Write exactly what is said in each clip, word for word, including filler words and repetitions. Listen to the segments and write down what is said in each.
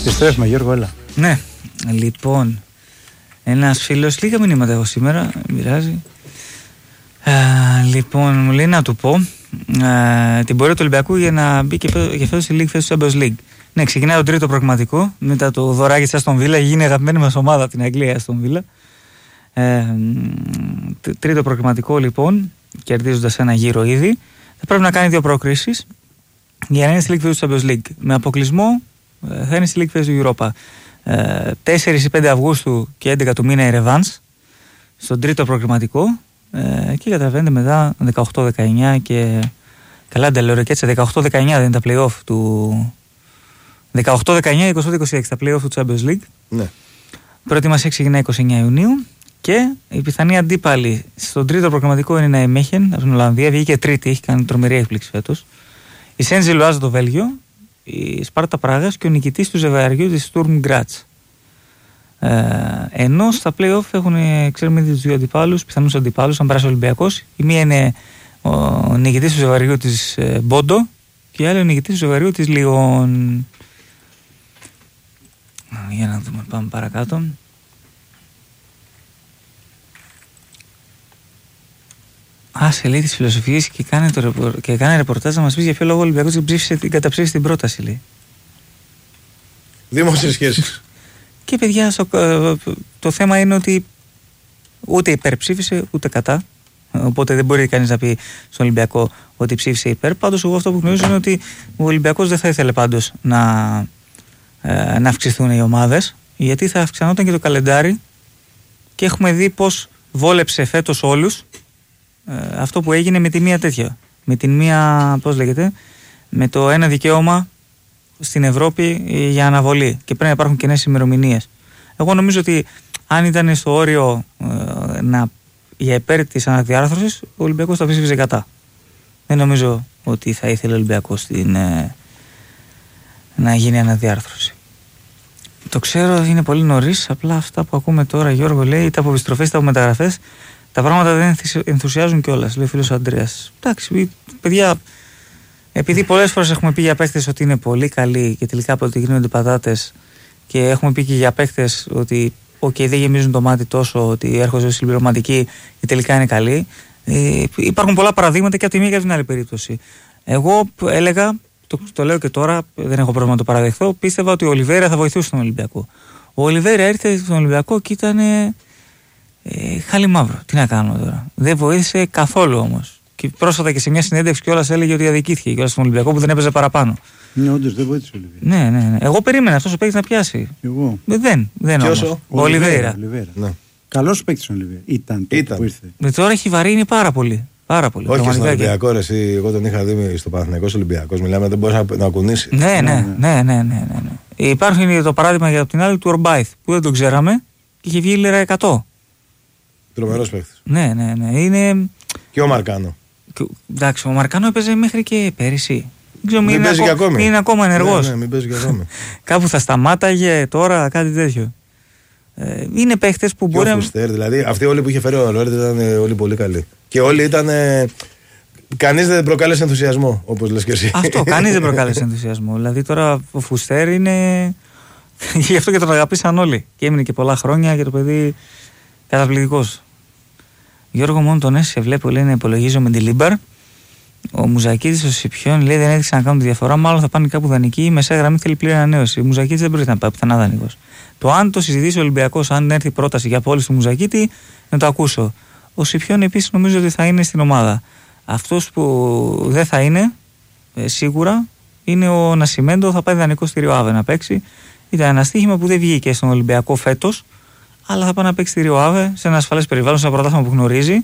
Επιστρέφουμε, Γιώργο, έλα. Ναι, λοιπόν, ένας φίλος, λίγα μηνύματα έχω σήμερα, μοιράζει. Ε, λοιπόν, μου λέει να του πω ε, την πορεία του Ολυμπιακού για να μπει και, και φέτος στη League, φέτος στο Champions League. Ναι, ξεκινάει το τρίτο προγραμματικό, μετά το δωράκι της Aston Villa, γίνει αγαπημένη μας ομάδα την Αγγλία Aston Villa. Ε, τρίτο προγραμματικό λοιπόν, κερδίζοντας ένα γύρο ήδη, θα πρέπει να κάνει δύο προκρίσεις για να είναι στη League φέτος στο Champions League. Με αποκλεισμό θα είναι στη League φέτος του Europa. Ε, τέσσερις ή πέντε Αυγούστου και έντεκα του μήνα η Revans στον τρίτο προγραμματικό ε, και καταλαβαίνετε μετά δεκαοκτώ δεκαεννιά και καλά ντελόρε και έτσι δεκαοκτώ δεκαεννιά δεν είναι τα play-off του δεκαοκτώ δεκαεννιά είκοσι είκοσι έξι τα play-off του Champions League. Ναι. Προετοιμασία ξεκινάει είκοσι εννιά Ιουνίου και η πιθανή αντίπαλη στον τρίτο προγραμματικό είναι η Ναϊμέχεν από την Ολλανδία, βγήκε τρίτη, έχει κάνει τρομερή έκπληξη φέτος. Η Σεντ Γιλοάζ το Βέλγιο, η Σπάρτα Πράγας και ο νικητής του ζευγαριού της Sturm Graz. Ε, ενώ στα play-off έχουν, ξέρουμε ήδη τους δύο αντιπάλους, πιθανούς αντιπάλους, αν περάσει ο Ολυμπιακός. Η μία είναι ο νικητής του ζευγαριού της ε, Μπόντο και η άλλη ο νικητής του ζευγαριού της Λιόν. Για να δούμε, πάμε παρακάτω. Α, σε λέει της φιλοσοφίας και κάνει, το ρεπορ... και κάνει ρεπορτάζ να μας πεις για ποιο λόγο ο Ολυμπιακός ψήφισε, καταψήφισε την πρόταση, λέει. Δημόσιες σχέσεις. Και παιδιά, στο, το θέμα είναι ότι ούτε υπερψήφισε ούτε κατά. Οπότε δεν μπορεί κανείς να πει στον Ολυμπιακό ότι ψήφισε υπέρ. Πάντως, εγώ αυτό που γνωρίζω είναι ότι ο Ολυμπιακός δεν θα ήθελε πάντως να, ε, να αυξηθούν οι ομάδες, γιατί θα αυξανόταν και το καλεντάρι και έχουμε δει πως βόλεψε φέτος όλους ε, αυτό που έγινε με τη μία τέτοια. Με την μία, πώς λέγεται, με το ένα δικαίωμα στην Ευρώπη για αναβολή και πρέπει να υπάρχουν κενές ημερομηνίες. Εγώ νομίζω ότι αν ήταν στο όριο ε, να, για υπέρ της αναδιάρθρωσης, ο Ολυμπιακός θα ψήφιζε κατά. Δεν νομίζω ότι θα ήθελε ο Ολυμπιακός στην, ε, να γίνει αναδιάρθρωση. Το ξέρω, είναι πολύ νωρίς, απλά αυτά που ακούμε τώρα, Γιώργο λέει, είτε από επιστροφές είτε από μεταγραφές, τα πράγματα δεν ενθουσιάζουν κιόλας, λέει ο φίλος Αντρέας. Εντάξει, παιδιά, επειδή πολλές φορές έχουμε πει για παίχτες ότι είναι πολύ καλοί και τελικά από ότι γίνονται πατάτες και έχουμε πει και για παίχτες ότι okay, δεν γεμίζουν το μάτι τόσο, ότι έρχονται συμπληρωματικοί και τελικά είναι καλοί. Ε, υπάρχουν πολλά παραδείγματα και από τη μία και από την άλλη περίπτωση. Εγώ έλεγα, το, το λέω και τώρα, δεν έχω πρόβλημα να το παραδεχθώ, πίστευα ότι ο Ολιβέρα θα βοηθούσε τον Ολυμπιακό. Ο Ολιβέρα ήρθε στον Ολυμπιακό και ήταν ε, ε, χάλι μαύρο. Τι να κάνω τώρα. Δεν βοήθησε καθόλου όμως. Και πρόσφατα και σε μια συνέντευξη κιόλας έλεγε ότι αδικήθηκε κιόλας στον Ολυμπιακό που δεν έπαιζε παραπάνω. Ναι, όντως δεν βοήθησε ο Ολιβέρα. Ναι, ναι, ναι. Εγώ περίμενα αυτός ο παίκτης να πιάσει. Εγώ. Δεν, δεν όμως. Ο Ολιβέρα. Ναι. Καλός παίκτης ο Ολιβέρα. Ήταν, ήταν. Που ήρθε. Με τώρα έχει βαρύνει πάρα πολύ. Πάρα πολύ. Όχι στον Ολυμπιακό, ρε, εσύ, εγώ τον είχα δει στο Παναθηναϊκός Ολυμπιακός. Μιλάμε, δεν μπορούσε να, να κουνήσει. Ναι, ναι, ναι, ναι, ναι, ναι, ναι. Υπάρχει το παράδειγμα για την άλλη του Ορμπάιθ που δεν τον ξέραμε και είχε βγει λίρα εκατό. Τρομερός παίκτης. Ναι, ναι, ναι. Είναι... Και ο Μαρκάνο. Και, εντάξει, ο Μαρκάνο έπαιζε μέχρι και πέρυσι. Δεν μην παίζει και ακόμη. Είναι ακόμα ενεργός. Ναι, ναι, μην παίζει και ακόμη. Κάπου θα σταμάταγε τώρα, κάτι τέτοιο. Ε, είναι παίχτες που μπορεί να. Φουστέρ, δηλαδή αυτοί όλοι που είχε φέρει ο Αλβέρτη ήταν όλοι πολύ καλοί. Και όλοι ήταν. Ε, κανείς δεν προκάλεσε ενθουσιασμό, όπως λες και εσύ. Αυτό, κανείς δεν προκάλεσε ενθουσιασμό. Δηλαδή τώρα ο Φουστέρ είναι. Γι' αυτό και τον αγαπήσαν όλοι. Και έμεινε και πολλά χρόνια και το παιδί καταπληκτικός. Γιώργο, μόνο τον Έσαι βλέπω, λέει, να υπολογίζω με τη Λίμπαρ. Ο Μουζακίδης, ο Σιπιόν, λέει, δεν έδειξε να κάνουν τη διαφορά. Μάλλον θα πάνε κάπου δανεική. Η μεσαία γραμμή θέλει πλήρη ανανέωση. Ο Μουζακίδης δεν μπορεί να πάει πιθανά δανεικός. Το αν το συζητήσει ο Ολυμπιακός, αν έρθει πρόταση για απόλυση του Μουζακίτη, να το ακούσω. Ο Σιπιόν επίσης νομίζω ότι θα είναι στην ομάδα. Αυτός που δεν θα είναι, ε, σίγουρα, είναι ο Νασιμέντο. Θα πάει δανεικό στη Ριο Άβε να παίξει. Ήταν ένα στοίχημα που δεν βγήκε στον Ολυμπιακό φέτος, αλλά θα πάει να παίξει στη Ριο Άβε σε ένα ασφαλές περιβάλλον, σε ένα πρωτάθλημα που γνωρίζει.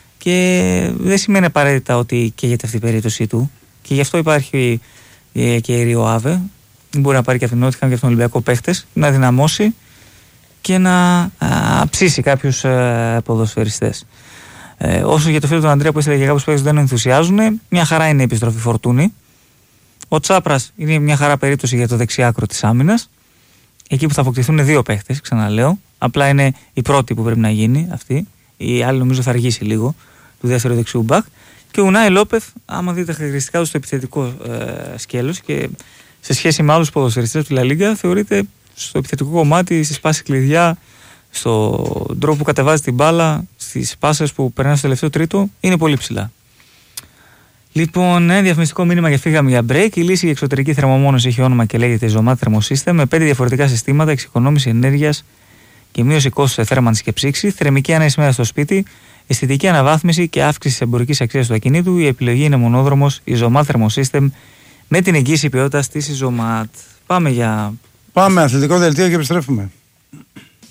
Και δεν σημαίνει απαραίτητα ότι καίγεται αυτή η περίπτωσή του. Και γι' αυτό υπάρχει ε, και η Ριο Άβε. Μπορεί να πάρει και αυτήν την Νότιχαμ και αυτόν τον Ολυμπιακό παίχτες, να δυναμώσει και να α, ψήσει κάποιους ε, ποδοσφαιριστές. Ε, όσο για το φίλο του Ανδρέα που έστειλε για κάποιους παίχτες δεν ενθουσιάζουν, μια χαρά είναι η επιστροφή Φορτούνη. Ο Τσάπρας είναι μια χαρά περίπτωση για το δεξιάκρο της άμυνας. Εκεί που θα αποκτηθούν δύο παίχτες, ξαναλέω. Απλά είναι η πρώτη που πρέπει να γίνει αυτή. Η άλλη νομίζω θα αργήσει λίγο, του δεύτερου δεξιού μπακ. Και ο Ουνάι Λόπεθ, άμα δείτε τα χαρακτηριστικά του στο επιθετικό ε, σκέλος και σε σχέση με άλλους ποδοσφαιριστές του Λα Λίγκα, θεωρείται στο επιθετικό κομμάτι, στη σπάση κλειδιά, στον τρόπο που κατεβάζει την μπάλα, στις πάσες που περνάει στο τελευταίο τρίτο, είναι πολύ ψηλά. Λοιπόν, ένα διαφημιστικό μήνυμα και φύγαμε για break. Η λύση για εξωτερική θερμομόνωση έχει όνομα και λέγεται Zomat Thermosystem, με πέντε διαφορετικά συστήματα, εξοικονόμηση ενέργειας και μείωση κόστους σε θέρμανση και ψήξη, θερμική αναισθησία στο σπίτι, αισθητική αναβάθμιση και αύξηση της εμπορικής αξίας του ακινήτου. Η επιλογή είναι μονόδρομος, η Zomat Thermosystem, με την εγγύηση ποιότητας της Zomat. Πάμε για. Πάμε, αθλητικό δελτίο και επιστρέφουμε.